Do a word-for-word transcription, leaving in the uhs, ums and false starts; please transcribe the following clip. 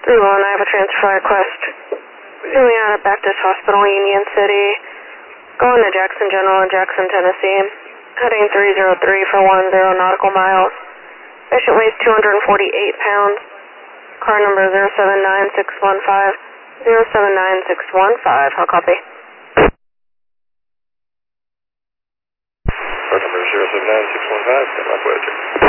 three one, I have a transfer request. Juliana Baptist Hospital, Union City. Going to Jackson General in Jackson, Tennessee. Heading three zero three for one zero nautical miles. Patient weighs two hundred forty-eight pounds. Car number zero seven nine six one five. zero seven nine six one five. I'll copy. Car number zero seven nine six one five. Stand by, Voyager.